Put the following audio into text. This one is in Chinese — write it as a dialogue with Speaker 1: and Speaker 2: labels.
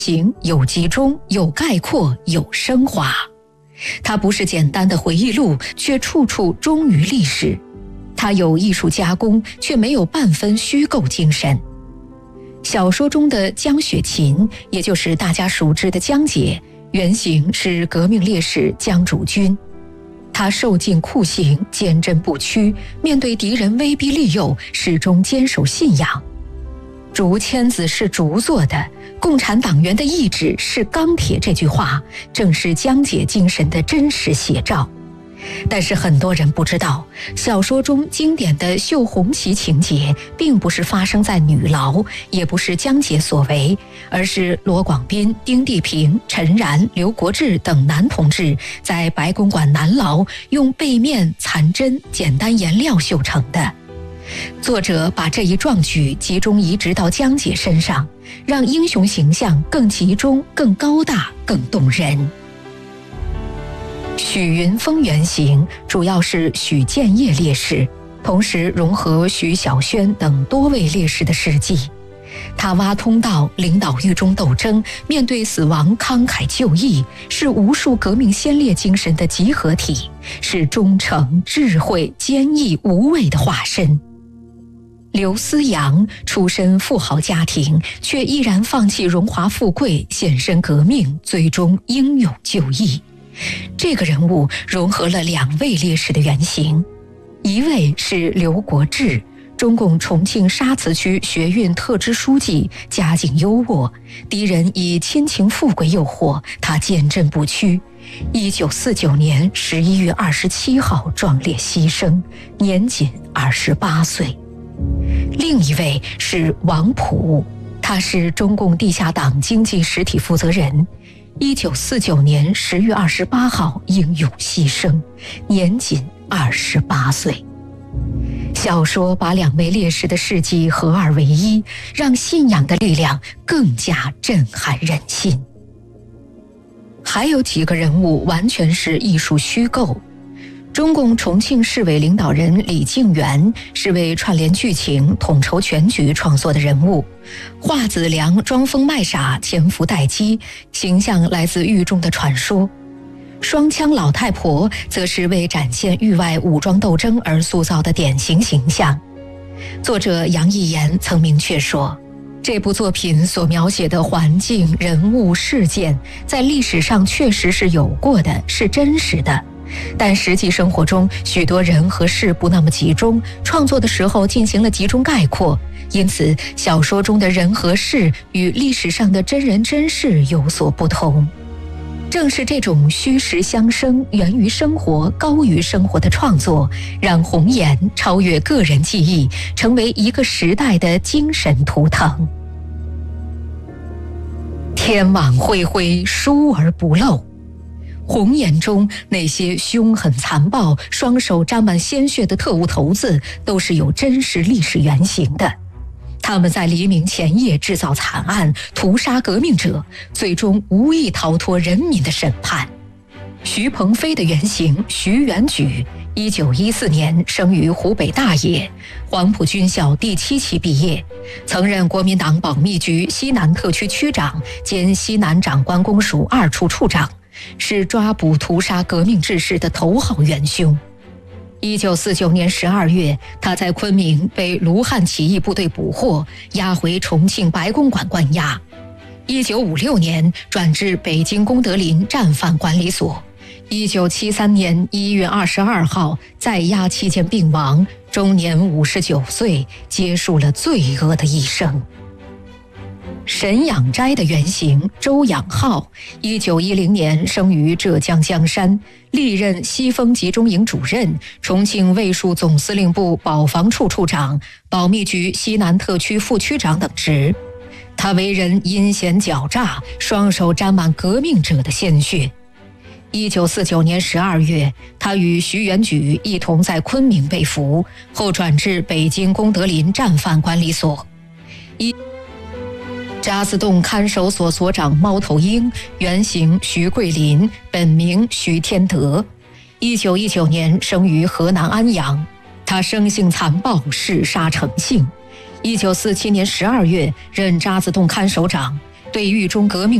Speaker 1: 行有集中，有概括，有升华。它不是简单的回忆录，却处处忠于历史。它有艺术加工，却没有半分虚构精神。小说中的江雪琴，也就是大家熟知的江姐，原型是革命烈士江竹君。他受尽酷刑，坚贞不屈，面对敌人威逼利诱，始终坚守信仰。竹签子是竹做的，共产党员的意志是钢铁，这句话正是江姐精神的真实写照。但是很多人不知道，小说中经典的绣红旗情节并不是发生在女牢，也不是江姐所为，而是罗广斌、丁地平、陈然、刘国志等男同志在白公馆南牢用背面、残针、简单颜料绣成的。作者把这一壮举集中移植到江姐身上，让英雄形象更集中、更高大、更动人。许云峰原型主要是许建业烈士，同时融合许小轩等多位烈士的事迹。他挖通道，领导狱中斗争，面对死亡慷慨就义，是无数革命先烈精神的集合体，是忠诚、智慧、坚毅、无畏的化身。刘思洋出身富豪家庭，却毅然放弃荣华富贵，献身革命，最终英勇就义。这个人物融合了2位烈士的原型，一位是刘国志，中共重庆沙磁区学运特支书记，家境优渥，敌人以亲情富贵诱惑，他坚贞不屈。1949年11月27号壮烈牺牲，年仅28岁。另一位是王普，他是中共地下党经济实体负责人。1949年10月28号英勇牺牲，年仅28岁。小说把2位烈士的事迹合二为一，让信仰的力量更加震撼人心。还有几个人物完全是艺术虚构。中共重庆市委领导人李静元是为串联剧情、统筹全局创作的人物。华子良装疯卖傻、潜伏待机，形象来自狱中的传说。双枪老太婆则是为展现狱外武装斗争而塑造的典型形象。作者杨逸言曾明确说，这部作品所描写的环境、人物、事件，在历史上确实是有过的，是真实的。但实际生活中，许多人和事不那么集中，创作的时候进行了集中概括，因此小说中的人和事与历史上的真人真事有所不同。正是这种虚实相生、源于生活、高于生活的创作，让红岩超越个人记忆，成为一个时代的精神图腾。天网恢恢，疏而不漏。红岩中那些凶狠残暴、双手沾满鲜血的特务头子，都是有真实历史原型的。他们在黎明前夜制造惨案，屠杀革命者，最终无意逃脱人民的审判。徐鹏飞的原型徐元举，1914年生于湖北大冶，黄埔军校第7期毕业，曾任国民党保密局西南特区区长兼西南长官公署2处处长，是抓捕屠杀革命志士的头号元凶。1949年12月，他在昆明被卢汉起义部队捕获，押回重庆白公馆关押。1956年转至北京功德林战犯管理所。1973年1月22号在押期间病亡，终年59岁，结束了罪恶的一生。沈养斋的原型周养浩，1910年生于浙江江山，历任西风集中营主任、重庆卫戍总司令部保防处处长、保密局西南特区副区长等职。他为人阴险狡诈，双手沾满革命者的鲜血。1949年12月，他与徐元举一同在昆明被俘，后转至北京功德林战犯管理所。渣滓洞看守所所长猫头鹰，原型徐桂林，本名徐天德。1919年生于河南安阳，他生性残暴，嗜杀成性。1947年12月任渣滓洞看守长对狱中革命